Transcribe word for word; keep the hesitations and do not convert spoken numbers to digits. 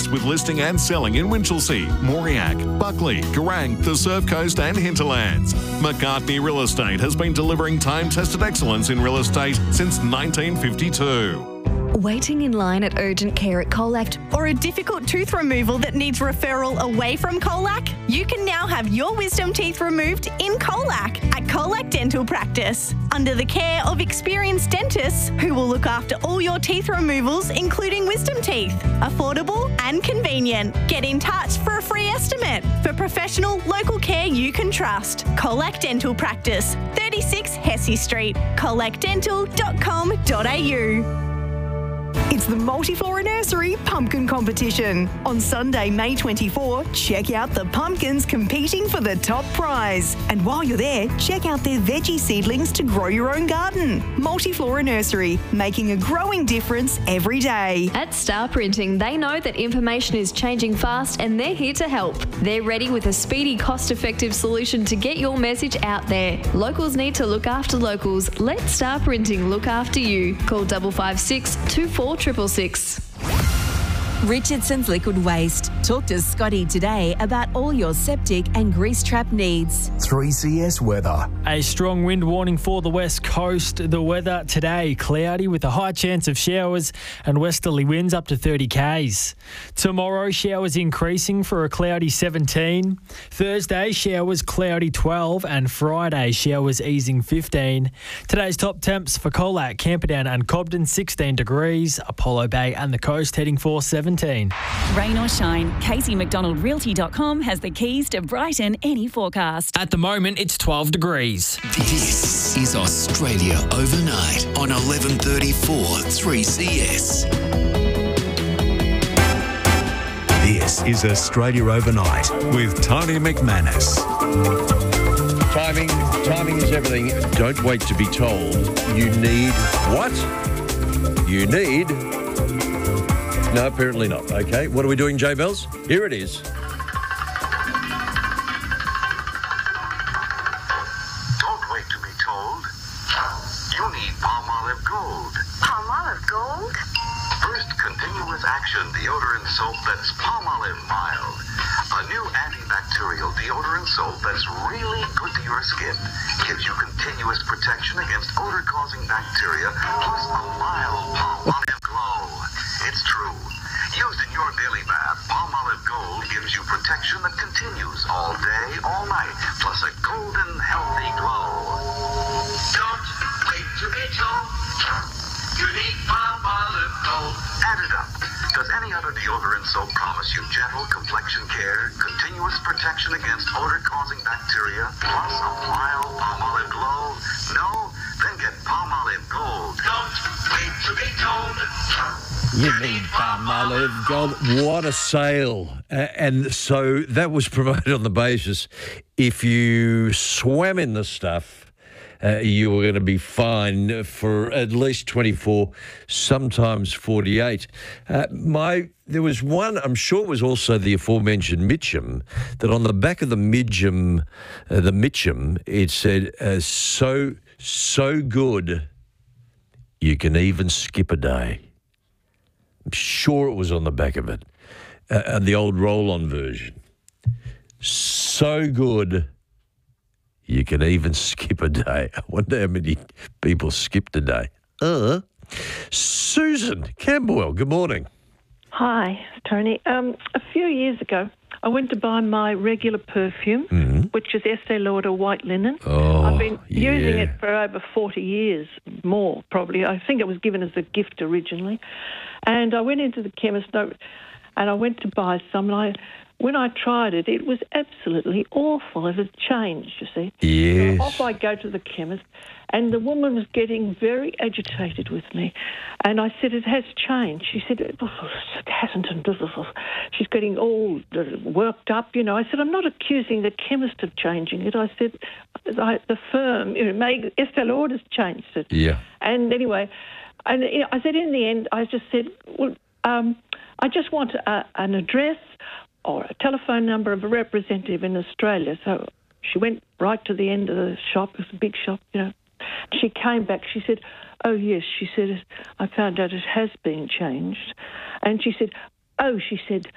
specialist with listing and selling in Winchelsea, Moriac, Buckley, Garang, the Surf Coast and Hinterlands. McCartney Real Estate has been delivering time-tested excellence in real estate since nineteen fifty-two. Waiting in line at urgent care at Colac, or a difficult tooth removal that needs referral away from Colac? You can now have your wisdom teeth removed in Colac at Colac Dental Practice, under the care of experienced dentists who will look after all your teeth removals, including wisdom teeth. Affordable and convenient. Get in touch for a free estimate. For professional, local care you can trust. Colac Dental Practice, thirty-six Hesse Street, colac dental dot com dot a u. It's the Multiflora Nursery Pumpkin Competition. On Sunday, May twenty-fourth, check out the pumpkins competing for the top prize. And while you're there, check out their veggie seedlings to grow your own garden. Multiflora Nursery, making a growing difference every day. At Star Printing, they know that information is changing fast and they're here to help. They're ready with a speedy, cost-effective solution to get your message out there. Locals need to look after locals. Let Star Printing look after you. Call double five six two four triple six. Richardson's Liquid Waste. Talk to Scotty today about all your septic and grease trap needs. three C S weather. A strong wind warning for the west coast. The weather today, cloudy with a high chance of showers and westerly winds up to thirty kays. Tomorrow, showers increasing for a cloudy seventeen. Thursday, showers cloudy twelve, and Friday, showers easing fifteen. Today's top temps for Colac, Camperdown and Cobden, sixteen degrees. Apollo Bay and the coast heading for seventeen. Rain or shine, Casey McDonald Realty dot com has the keys to brighten any forecast. At the moment, it's twelve degrees. This is Australia Overnight on eleven thirty-four three C S. This is Australia Overnight with Tony McManus. Timing, timing is everything. Don't wait to be told. You need what? You need... No, apparently not. Okay, what are we doing, J Bells? Here it is. Don't wait to be told. You need Palmolive Gold. Palmolive Gold? First continuous action deodorant soap that's Palmolive Mild. A new antibacterial deodorant soap that's really good to your skin. Gives you continuous protection against odor-causing bacteria, plus a mild Palmolive glow. It's true. Used in your daily bath, Palmolive Gold gives you protection that continues all day, all night, plus a golden, healthy glow. Don't wait to be told. You need Palmolive Gold. Add it up. Does any other deodorant soap promise you gentle complexion care, continuous protection against odor-causing bacteria, plus a mild Palmolive glow? No? Then get Palmolive Gold. Don't wait to be told. You need Palmolive Gold. What a sale. Uh, and so that was promoted on the basis if you swam in the stuff, uh, you were going to be fined for at least twenty-four, sometimes forty-eight. Uh, my There was one, I'm sure it was also the aforementioned Mitchum, that on the back of the Midgem, uh, the Mitchum, it said, uh, so, so good, you can even skip a day. I'm sure it was on the back of it, uh, the old roll-on version. So good, you can even skip a day. I wonder how many people skipped a day. Uh, Susan Camberwell, good morning. Hi, Tony. Um, a few years ago, I went to buy my regular perfume, mm-hmm. which is Estee Lauder White Linen. Oh, I've been yeah. using it for over forty years, more probably. I think it was given as a gift originally. And I went into the chemist and I went to buy some, and I, when I tried it, it was absolutely awful. It had changed, you see. Yes. So off I go to the chemist, and the woman was getting very agitated with me. And I said, it has changed. She said, it hasn't. She's getting all worked up, you know. I said, I'm not accusing the chemist of changing it. I said, I, the firm, you know, Estee Lauder's changed it. Yeah. And anyway, and you know, I said, in the end, I just said, well, um, I just want a, an address or a telephone number of a representative in Australia. So she went right to the end of the shop. It was a big shop, you know. She came back. She said, oh, yes. She said, I found out it has been changed. And she said, oh, she said,